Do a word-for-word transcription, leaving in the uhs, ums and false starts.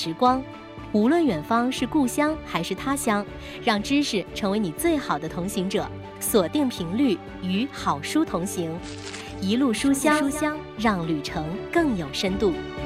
时光。无论远方是故乡还是他乡，让知识成为你最好的同行者。锁定频率，与好书同行，一路书香，让旅程更有深度。